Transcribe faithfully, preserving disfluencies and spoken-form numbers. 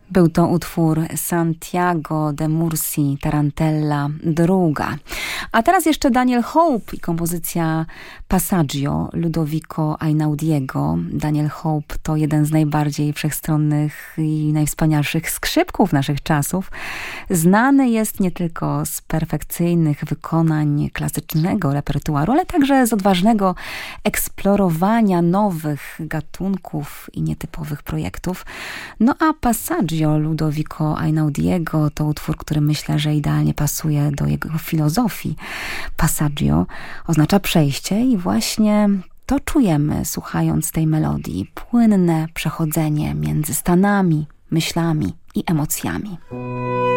Był to utwór Santiago de Murci, Tarantella druga. A teraz jeszcze Daniel Hope i kompozycja Passaggio Ludovico Einaudiego. Daniel Hope to jeden z najbardziej wszechstronnych i najwspanialszych skrzypków naszych czasów. Znany jest nie tylko z perfekcyjnych wykonań klasycznego repertuaru, ale także z odważnego eksplorowania nowych gatunków i nietypowych projektów. No a Passaggio Ludovico Einaudiego to utwór, który myślę, że idealnie pasuje do jego filozofii. Passaggio oznacza przejście i właśnie to czujemy, słuchając tej melodii. Płynne przechodzenie między stanami, myślami i emocjami.